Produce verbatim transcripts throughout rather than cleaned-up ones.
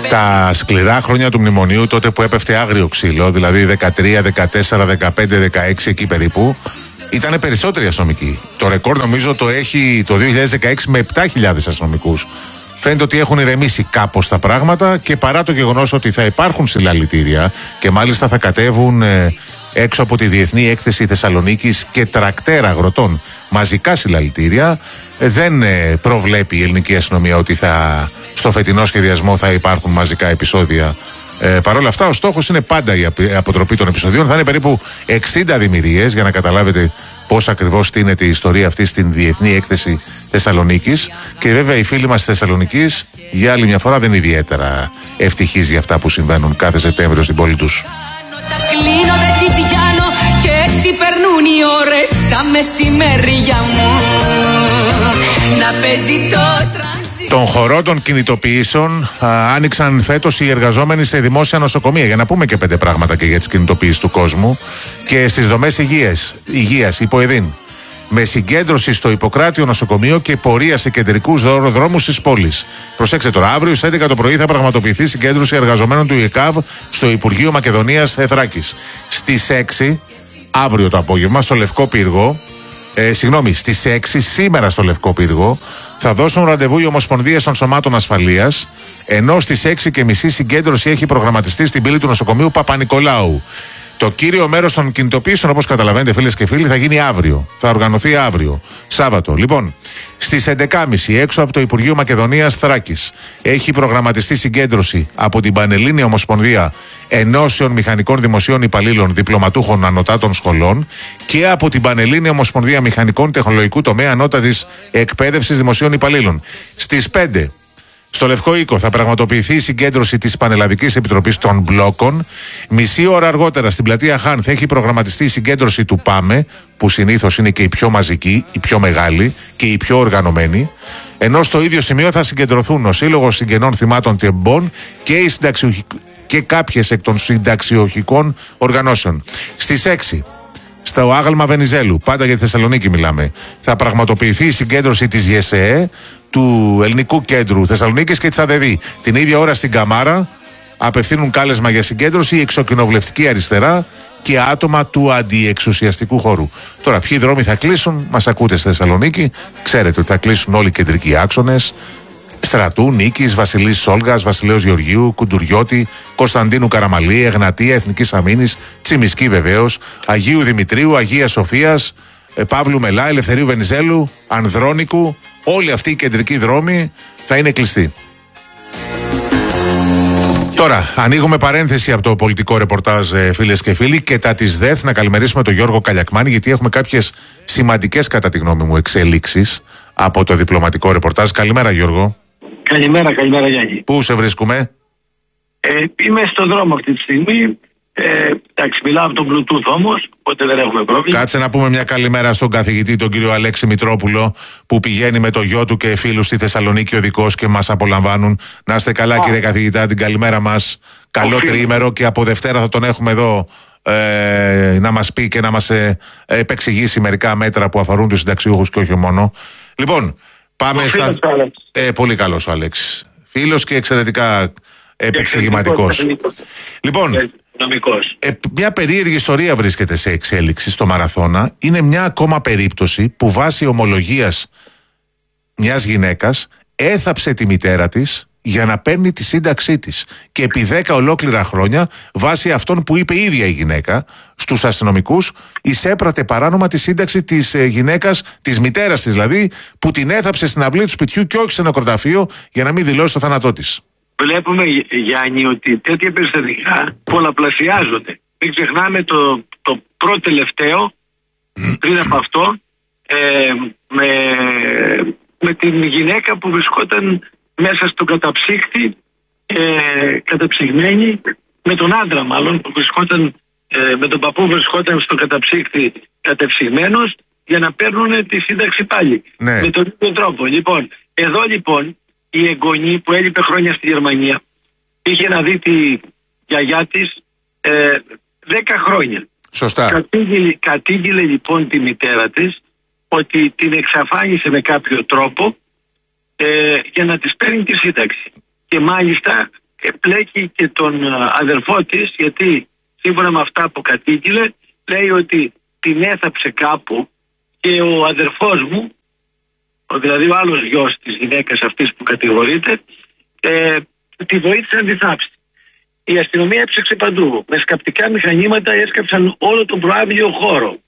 τα σκληρά χρόνια του μνημονίου, τότε που έπεφτε άγριο ξύλο, δηλαδή δεκατρία, δεκατέσσερα, δεκαπέντε, δεκαέξι εκεί περίπου, ήταν περισσότεροι αστυνομικοί. Το ρεκόρ νομίζω το έχει το δύο χιλιάδες δεκαέξι με επτά χιλιάδες αστυνομικούς. Φαίνεται ότι έχουν ηρεμήσει κάπως τα πράγματα και παρά το γεγονός ότι θα υπάρχουν συλλαλητήρια και μάλιστα θα κατέβουν ε, έξω από τη Διεθνή Έκθεση Θεσσαλονίκης και τρακτέρα αγροτών μαζικά συλλαλητήρια, ε, δεν ε, προβλέπει η ελληνική αστυνομία ότι θα, στο φετινό σχεδιασμό θα υπάρχουν μαζικά επεισόδια. Ε, Παρ' όλα αυτά, ο στόχος είναι πάντα η αποτροπή των επεισοδίων. Θα είναι περίπου εξήντα δημιουργίες για να καταλάβετε πώς ακριβώς στείνεται η ιστορία αυτή στην Διεθνή Έκθεση Θεσσαλονίκης. Και βέβαια οι φίλοι μας της Θεσσαλονίκης για άλλη μια φορά δεν είναι ιδιαίτερα ευτυχείς για αυτά που συμβαίνουν κάθε Σεπτέμβριο στην πόλη τους. Και έτσι περνούν οι ώρες τα μεσημέρια μου να παίζει το τρανζίστορ. Τον χορό των κινητοποιήσεων α, άνοιξαν φέτος οι εργαζόμενοι σε δημόσια νοσοκομεία. Για να πούμε και πέντε πράγματα και για τις κινητοποιήσεις του κόσμου. Και στις δομές υγείας, υγείας υποεδίν. Με συγκέντρωση στο Ιπποκράτιο νοσοκομείο και πορεία σε κεντρικούς δρόμους της πόλης. Προσέξτε τώρα, αύριο στις έντεκα το πρωί θα πραγματοποιηθεί συγκέντρωση εργαζομένων του ΙΕΚΑΒ στο Υπουργείο Μακεδονίας Θράκης. Στις έξι, αύριο το απόγευμα, στο Λευκό Πύργο, ε, συγγνώμη, στις έξι σήμερα στο Λευκό Πύργο, θα δώσουν ραντεβού οι Ομοσπονδίες των Σωμάτων Ασφαλείας, ενώ στις έξι και μισή συγκέντρωση έχει προγραμματιστεί στην πύλη του νοσοκομείου Παπα-Νικολάου. Το κύριο μέρος των κινητοποιήσεων, όπως καταλαβαίνετε φίλες και φίλοι, θα γίνει αύριο. Θα οργανωθεί αύριο, Σάββατο. Λοιπόν, στις έντεκα και μισή έξω από το Υπουργείο Μακεδονίας Θράκης έχει προγραμματιστεί συγκέντρωση από την Πανελλήνια Ομοσπονδία Ενώσεων Μηχανικών Δημοσίων Υπαλλήλων Διπλωματούχων Ανωτάτων Σχολών και από την Πανελλήνια Ομοσπονδία Μηχανικών Τεχνολογικού Τομέα Ανώτατης Εκπαίδευσης Δημοσίων Υπαλλήλων. Στις πέντε. Στο Λευκό Οίκο θα πραγματοποιηθεί η συγκέντρωση της Πανελλαδικής Επιτροπής των Μπλόκων. Μισή ώρα αργότερα στην πλατεία Χάν θα έχει προγραμματιστεί η συγκέντρωση του ΠΑΜΕ, που συνήθως είναι και η πιο μαζική, η πιο μεγάλη και η πιο οργανωμένη. Ενώ στο ίδιο σημείο θα συγκεντρωθούν ο Σύλλογος Συγγενών Θυμάτων Τεμπών και, οι συνταξιοχ... και κάποιες εκ των συνταξιοχικών οργανώσεων. Στις έξι. Στο άγαλμα Βενιζέλου, πάντα για τη Θεσσαλονίκη μιλάμε, θα πραγματοποιηθεί η συγκέντρωση της ΓΕΣΕΕ, του Ελληνικού Κέντρου Θεσσαλονίκης και της ΑΔΕΔΗ. Την ίδια ώρα στην Καμάρα απευθύνουν κάλεσμα για συγκέντρωση η Εξοκοινοβουλευτική Αριστερά και άτομα του αντιεξουσιαστικού χώρου. Τώρα, ποιοι δρόμοι θα κλείσουν, μας ακούτε στη Θεσσαλονίκη. Ξέρετε ότι θα κλείσουν όλοι οι κεντρικοί άξονες. Στρατού, Νίκης, Βασιλής Σόλγας, Βασιλέως Γεωργίου, Κουντουριώτη, Κωνσταντίνου Καραμαλή, Εγνατία, Εθνικής Αμήνης, Τσιμισκή βεβαίως, Αγίου Δημητρίου, Αγίας Σοφίας, Παύλου Μελά, Ελευθερίου Βενιζέλου, Ανδρώνικου. Όλοι αυτοί οι κεντρικοί δρόμοι θα είναι κλειστοί. Τώρα, ανοίγουμε παρένθεση από το πολιτικό ρεπορτάζ, φίλες και φίλοι, και τα της ΔΕΘ να καλημερίσουμε τον Γιώργο Καλιακμάνη, γιατί έχουμε κάποιες σημαντικές, κατά τη γνώμη μου, εξελίξεις από το διπλωματικό ρεπορτάζ. Καλημέρα, Γιώργο. Καλημέρα, καλημέρα, Γιάννη. Πού σε βρίσκουμε? Ε, είμαι στον δρόμο αυτή τη στιγμή. Ε, εντάξει, μιλάω από τον Bluetooth όμως, οπότε δεν έχουμε πρόβλημα. Κάτσε να πούμε μια καλημέρα στον καθηγητή, τον κύριο Αλέξη Μητρόπουλο, που πηγαίνει με το γιο του και φίλους στη Θεσσαλονίκη οδικός και μας απολαμβάνουν. Να είστε καλά, Α. κύριε καθηγητά, την καλημέρα μας. Καλό τριήμερο και από Δευτέρα θα τον έχουμε εδώ ε, να μας πει και να μας ε, επεξηγήσει μερικά μέτρα που αφορούν τους συνταξιούχους και όχι μόνο. Λοιπόν, πάμε ο στα. Ε, πολύ καλός ο Αλέξης. Φίλος και εξαιρετικά επεξηγηματικός. Λοιπόν. Ε, μια περίεργη ιστορία βρίσκεται σε εξέλιξη στο Μαραθώνα. Είναι μια ακόμα περίπτωση που βάσει ομολογίας μιας γυναίκας έθαψε τη μητέρα της για να παίρνει τη σύνταξή της. Και επί δέκα ολόκληρα χρόνια, βάσει αυτών που είπε η ίδια η γυναίκα στους αστυνομικούς, εισέπρατε παράνομα τη σύνταξη της ε, γυναίκας, της μητέρας της δηλαδή, που την έθαψε στην αυλή του σπιτιού και όχι σε νεκροταφείο για να μην δηλώσει το θάνατό της. Βλέπουμε, Γιάννη, ότι τέτοια περιστατικά πολλαπλασιάζονται. Μην ξεχνάμε το, το πρώτο τελευταίο, πριν από αυτό, ε, με, με την γυναίκα που βρισκόταν μέσα στο καταψύκτη, ε, καταψυγμένη, με τον άντρα μάλλον, που βρισκόταν, ε, με τον παππού βρισκόταν στο καταψύκτη κατεψυγμένος, για να παίρνουν τη σύνταξη πάλι. Ναι. Με τον ίδιο τρόπο. Λοιπόν, εδώ λοιπόν, η εγγονή που έλειπε χρόνια στη Γερμανία είχε να δει τη γιαγιά της ε, δέκα χρόνια. Σωστά. Κατήγγειλε, κατήγγειλε λοιπόν τη μητέρα της ότι την εξαφάνισε με κάποιο τρόπο ε, για να της παίρνει τη σύνταξη. Και μάλιστα ε, πλέκει και τον αδερφό της, γιατί σύμφωνα με αυτά που κατήγγειλε, λέει ότι την έθαψε κάπου και ο αδερφός μου, δηλαδή ο άλλος γιος της γυναίκας αυτής που κατηγορείται, ε, τη βοήθησε να τη θάψει. Η αστυνομία έψαξε παντού. Με σκαπτικά μηχανήματα έσκαψαν όλο τον προάβλιο χώρο.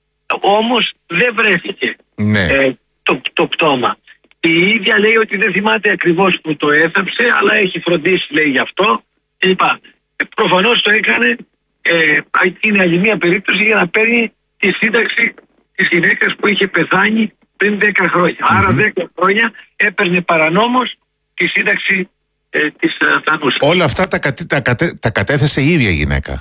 Όμως δεν βρέθηκε ναι. ε, το, το πτώμα. Η ίδια λέει ότι δεν θυμάται ακριβώς που το έθαψε, αλλά έχει φροντίσει, λέει, γι' αυτό κλπ. Ε, προφανώς το έκανε, ε, είναι άλλη μια περίπτωση για να παίρνει τη σύνταξη της γυναίκας που είχε πεθάνει πριν δέκα χρόνια. Mm-hmm. Άρα δέκα χρόνια έπαιρνε παρανόμως τη σύνταξη ε, της Θανούσας. Όλα αυτά τα, κατέ, τα, κατέ, τα κατέθεσε η ίδια γυναίκα.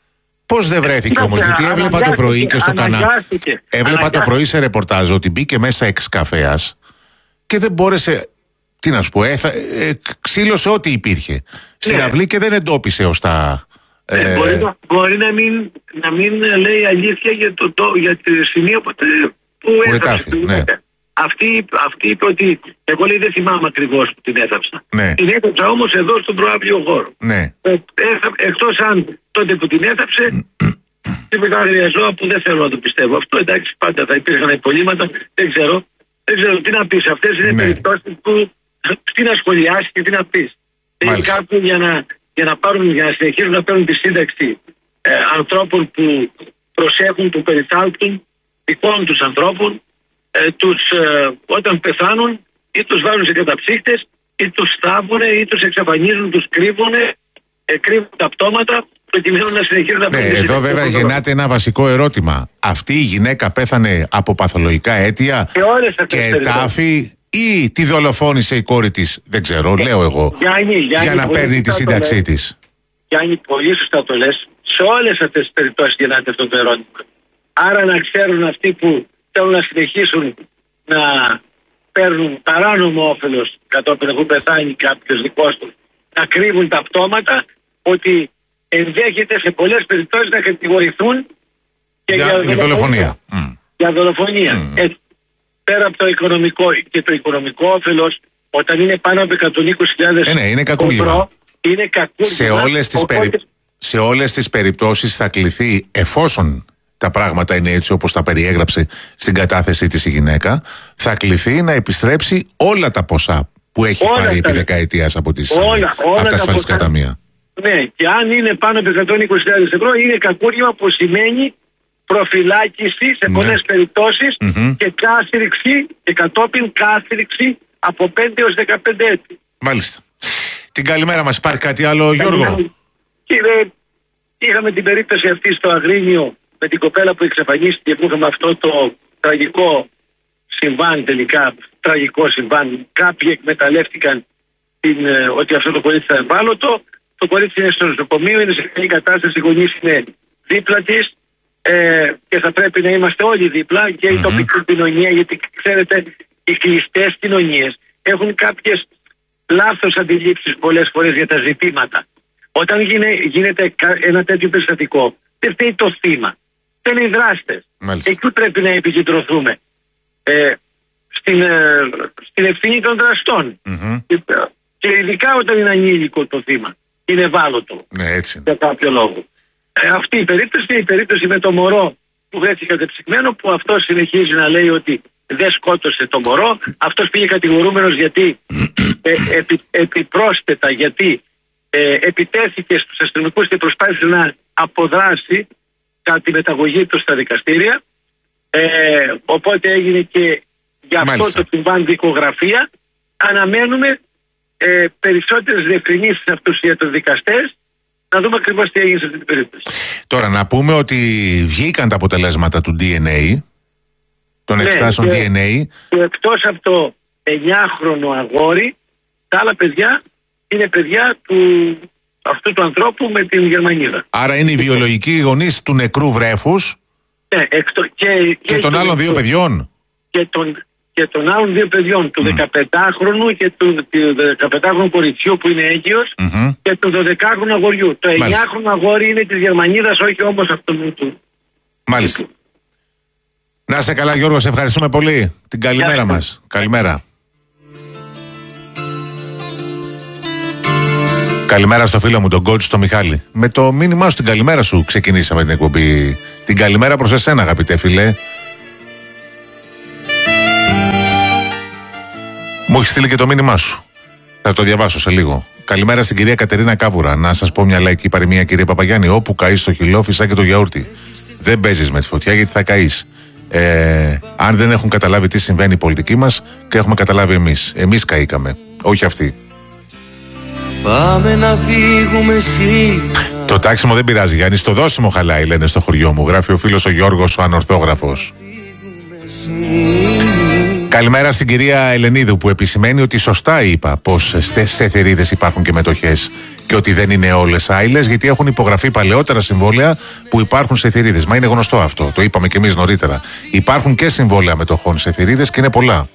Πώς δεν βρέθηκε όμως, γιατί έβλεπα το πρωί και στο κανάλι. Έβλεπα το πρωί σε ρεπορτάζ ότι μπήκε μέσα εξ-καφέας και δεν μπόρεσε, τι να σου πω, έθα, ε, ξύλωσε ό,τι υπήρχε στην ναι. αυλή και δεν εντόπισε ως τα... Ε, ε, μπορεί, να, μπορεί να, μην, να μην λέει αλήθεια για, το, το, για τη σημεία που, που έθαψε. Ναι. Αυτή, αυτή είπε ότι εγώ, λέει, δεν θυμάμαι ακριβώς που την έθαψα. Ναι. Την έθαψα όμως εδώ στον προάβλιο χώρο. Ναι. Ε, έθα, εκτός αν τότε που την έθαψε τίποτα άγρια ζώα που δεν θέλω να το πιστεύω. Αυτό, εντάξει, πάντα θα υπήρχαν υπολείμματα, δεν ξέρω. Δεν ξέρω τι να πεις. Αυτές είναι ναι. περιπτώσεις που τι να σχολιάσεις και τι να πεις. Θέλει κάποιοι για να, για, να πάρουν, για να συνεχίσουν να παίρνουν τη σύνταξη ε, ανθρώπων που προσέχουν, που περιθάλπτουν, δικών τους ανθρώπων, ε, τους, ε, όταν πεθάνουν ή τους βάλουν σε καταψύκτες ή τους θάβουνε ή τους εξαφανίζουν, τους κρύβουνε, ε, κρύβουν τα πτώματα προκειμένου να συνεχίσουν να παίρνουν. Ναι, εδώ βέβαια γεννάται ένα βασικό ερώτημα. Αυτή η γυναίκα πέθανε από παθολογικά αίτια και, και τάφη ή τη δολοφόνησε η κόρη της, δεν ξέρω, ε, λέω εγώ, Γιάννη, Γιάννη, για να παίρνει τη σύνταξή της. Γιάννη, πολύ σωστά το λες. Σε όλες αυτές τις περιπτώσεις γεννάται αυτό το ερώτημα. Άρα να ξέρουν αυτοί που θέλουν να συνεχίσουν να παίρνουν παράνομο όφελος κατόπιν έχουν πεθάνει κάποιος δικός τους, να κρύβουν τα πτώματα, ότι ενδέχεται σε πολλές περιπτώσεις να κατηγορηθούν και για, για, για δολοφονία. Mm. Για δολοφονία. Mm. Έτσι. Πέρα από το οικονομικό και το οικονομικό όφελος, όταν είναι πάνω από εκατόν είκοσι χιλιάδες ε, ναι, είναι κακούργημα. Είναι κακούργημα. Σε όλες τις, οπότε... περι... σε όλες τις περιπτώσεις θα κληθεί, εφόσον τα πράγματα είναι έτσι όπως τα περιέγραψε στην κατάθεσή της η γυναίκα, θα κληθεί να επιστρέψει όλα τα ποσά που έχει όλα πάρει τα... επί δεκαετίας από, τις... όλα, όλα από τα ασφαλιστικά ταμεία. Ναι, και αν είναι πάνω από εκατόν είκοσι χιλιάδες ευρώ, είναι κακούργημα που σημαίνει προφυλάκηση σε πολλές ναι. περιπτώσεις mm-hmm. και κάθριξη και κατόπιν κάθριξη από πέντε έως δεκαπέντε έτη. Μάλιστα. Την καλημέρα μας. Υπάρχει κάτι άλλο, Γιώργο? Κύριε, είχαμε την περίπτωση αυτή στο Αγρίνιο με την κοπέλα που εξαφανίστηκε, που είχαμε αυτό το τραγικό συμβάν, τελικά τραγικό συμβάν. Κάποιοι εκμεταλλεύτηκαν την, ε, ότι αυτό το κορίτσι ήταν ευάλωτο. Το κορίτσι είναι στο νοσοκομείο, είναι σε καλή κατάσταση, οι γονείς είναι δίπλα της ε, και θα πρέπει να είμαστε όλοι δίπλα και mm-hmm. η τοπική κοινωνία, γιατί ξέρετε, οι κλειστές κοινωνίες έχουν κάποιες λάθος αντιλήψεις πολλές φορές για τα ζητήματα. Όταν γίνε, γίνεται ένα τέτοιο περιστατικό, δεν φταίει το θύμα. Δεν είναι οι δράστες. Εκεί πρέπει να επικεντρωθούμε. Ε, στην, ε, στην ευθύνη των δραστών. Mm-hmm. Και, και ειδικά όταν είναι ανήλικο το θύμα. Είναι ευάλωτο. Ναι, έτσι. Για κάποιο λόγο. Ε, αυτή η περίπτωση είναι η περίπτωση με το μωρό που βρέθηκε κατεψυγμένο, που αυτός συνεχίζει να λέει ότι δεν σκότωσε το μωρό. Αυτός πήγε κατηγορούμενος γιατί ε, επι, επιπρόσθετα γιατί ε, επιτέθηκε στους αστυνομικούς και προσπάθησε να αποδράσει κατά τη μεταγωγή του στα δικαστήρια. Ε, οπότε έγινε και για αυτό Μάλιστα. το συμβάν δικογραφία. Αναμένουμε ε, περισσότερες διευκρινήσεις αυτούς για τους δικαστές, να δούμε ακριβώς τι έγινε σε αυτή την περίπτωση. Τώρα να πούμε ότι βγήκαν τα αποτελέσματα του ντι εν έι, των ναι, εξετάσεων ντι εν έι. Και εκτός από το εννιάχρονο αγόρι, τα άλλα παιδιά είναι παιδιά του, αυτού του ανθρώπου με την Γερμανίδα. Άρα είναι οι βιολογικοί γονείς του νεκρού βρέφους ναι, εκτό, και, και, και των άλλων δύο παιδιών. Και των, και των άλλων δύο παιδιών, του mm. δεκαπεντάχρονου και του, του δεκαπεντάχρονου κοριτσιού που είναι έγκυος mm-hmm. και του δωδεκάχρονου αγοριού. Το εννιάχρονο αγόρι είναι της Γερμανίδας, όχι όμως αυτού του. Μάλιστα. Να είσαι καλά, Γιώργο, σε ευχαριστούμε πολύ. Την καλημέρα μας. Καλημέρα. Καλημέρα στο φίλο μου, τον coach, τον Μιχάλη. Με το μήνυμά σου, την καλημέρα σου, ξεκινήσαμε την εκπομπή. Την καλημέρα προς εσένα, αγαπητέ φίλε. Μου έχει στείλει και το μήνυμά σου. Θα το διαβάσω σε λίγο. Καλημέρα στην κυρία Κατερίνα Κάβουρα. Να σας πω μια λαϊκή παροιμία, κύριε Παπαγιάννη. Όπου καείς στο χυλό, φυσά και το γιαούρτι. Δεν παίζεις με τη φωτιά γιατί θα καείς. Ε, αν δεν έχουν καταλάβει τι συμβαίνει η πολιτική μας, και έχουμε καταλάβει εμείς. Εμείς καήκαμε, όχι αυτοί. Πάμε να φύγουμε σήμερα. Το τάξιμο δεν πειράζει, Γιάννη. Στο δώσιμο χαλάει, λένε στο χωριό μου. Γράφει ο φίλος ο Γιώργος, ο ανορθόγραφος. Καλημέρα στην κυρία Ελενίδου, που επισημαίνει ότι σωστά είπα πως σε θηρίδες υπάρχουν και μετοχές και ότι δεν είναι όλες άειλες, γιατί έχουν υπογραφεί παλαιότερα συμβόλαια που υπάρχουν σε θηρίδες. Μα είναι γνωστό αυτό, το είπαμε και εμείς νωρίτερα. Υπάρχουν και συμβόλαια μετοχών σε θηρίδες και είναι πολλά.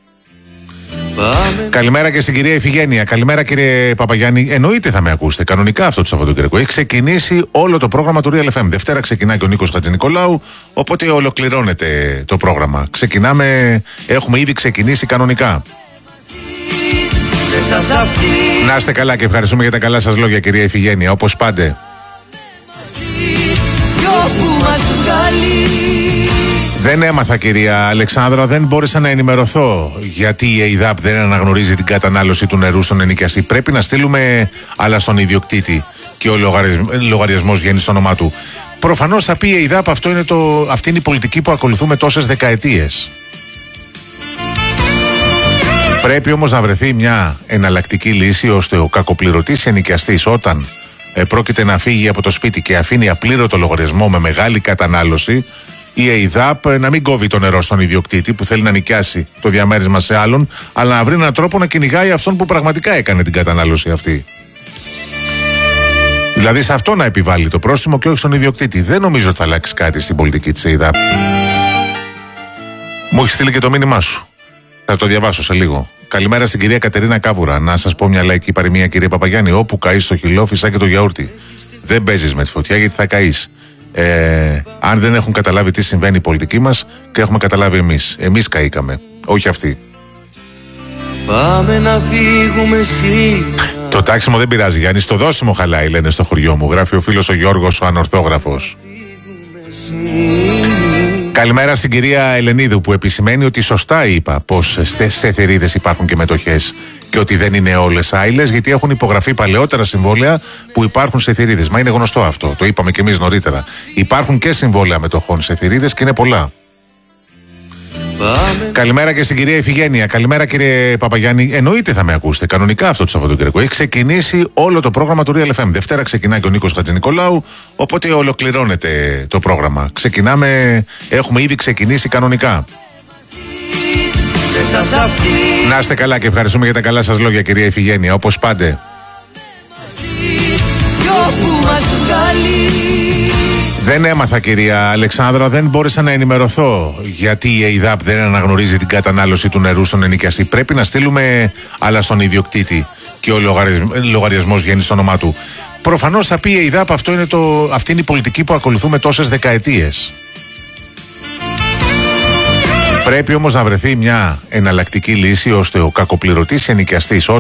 Πάμε. Καλημέρα και στην κυρία Ιφηγένεια. Καλημέρα, κύριε Παπαγιάννη. Εννοείται θα με ακούσετε. Κανονικά αυτό το Σαββατοκύριακο. Έχει ξεκινήσει όλο το πρόγραμμα του Real εφ εμ. Δευτέρα ξεκινάει και ο Νίκος Χατζηνικολάου. Οπότε ολοκληρώνεται το πρόγραμμα. Ξεκινάμε. Έχουμε ήδη ξεκινήσει κανονικά. Να είστε καλά και ευχαριστούμε για τα καλά σας λόγια, κυρία Ιφηγένεια. Όπως πάντε. Δεν έμαθα, κυρία Αλεξάνδρα, δεν μπόρεσα να ενημερωθώ γιατί η ΕΙΔΑΠ δεν αναγνωρίζει την κατανάλωση του νερού στον ενοικιαστή. Πρέπει να στείλουμε άλλα στον ιδιοκτήτη και ο λογαριασμός βγαίνει στο όνομά του. Προφανώς θα πει η ΕΙΔΑΠ, αυτό είναι το, αυτή είναι η πολιτική που ακολουθούμε τόσες δεκαετίες. Πρέπει όμως να βρεθεί μια εναλλακτική λύση ώστε ο κακοπληρωτής ενοικιαστής, όταν ε, πρόκειται να φύγει από το σπίτι και αφήνει απλήρωτο λογαριασμό με μεγάλη κατανάλωση, η ΕΙΔΑΠ να μην κόβει το νερό στον ιδιοκτήτη που θέλει να νοικιάσει το διαμέρισμα σε άλλον, αλλά να βρει έναν τρόπο να κυνηγάει αυτόν που πραγματικά έκανε την κατανάλωση αυτή. Δηλαδή σε αυτό να επιβάλλει το πρόστιμο και όχι στον ιδιοκτήτη. Δεν νομίζω ότι θα αλλάξει κάτι στην πολιτική της ΕΙΔΑΠ. Μου έχει στείλει και το μήνυμά σου. Θα το διαβάσω σε λίγο. Καλημέρα στην κυρία Κατερίνα Κάβουρα. Να σας πω μια λαϊκή παροιμία, κύριε Παπαγιάννη. Όπου καείς στο χυλό, φυσά και το γιαούρτι. Δεν παίζεις με τη φωτιά γιατί θα καείς. Ε, αν δεν έχουν καταλάβει τι συμβαίνει η πολιτική μας, και έχουμε καταλάβει εμείς. Εμείς καήκαμε, όχι αυτοί. Πάμε να φύγουμε σήμερα. Το τάξιμο δεν πειράζει, Γιάννη. Στο δώσιμο χαλάει, λένε στο χωριό μου. Γράφει ο φίλος ο Γιώργος, ο ανορθόγραφος. Καλημέρα στην κυρία Ελενίδου, που επισημαίνει ότι σωστά είπα πως σε θηρίδες υπάρχουν και μετοχές και ότι δεν είναι όλες άειλες, γιατί έχουν υπογραφεί παλαιότερα συμβόλαια που υπάρχουν σε θηρίδες. Μα είναι γνωστό αυτό, το είπαμε και εμείς νωρίτερα. Υπάρχουν και συμβόλαια μετοχών σε θηρίδες και είναι πολλά. Πάμε. Καλημέρα και στην κυρία Ιφηγένεια. Καλημέρα, κύριε Παπαγιάννη. Εννοείται θα με ακούσετε. Κανονικά αυτό το Σαββατοκύριακο. Έχει ξεκινήσει όλο το πρόγραμμα του Real εφ εμ. Δευτέρα ξεκινάει και ο Νίκος Χατζηνικολάου. Οπότε ολοκληρώνεται το πρόγραμμα. Ξεκινάμε. Έχουμε ήδη ξεκινήσει κανονικά. Να είστε καλά και ευχαριστούμε για τα καλά σας λόγια, κυρία Ιφηγένεια. Όπως πάντε. Δεν έμαθα, κυρία Αλεξάνδρα, δεν μπόρεσα να ενημερωθώ γιατί η ΕΙΔΑΠ δεν αναγνωρίζει την κατανάλωση του νερού στον ενοικιαστή. Πρέπει να στείλουμε άλλα στον ιδιοκτήτη και ο λογαριασμός βγαίνει στο όνομά του. Προφανώς θα πει η ΕΙΔΑΠ, αυτό είναι το, αυτή είναι η πολιτική που ακολουθούμε τόσες δεκαετίες. Πρέπει όμως να βρεθεί μια εναλλακτική λύση ώστε ο κακοπληρωτής ενοικιαστής,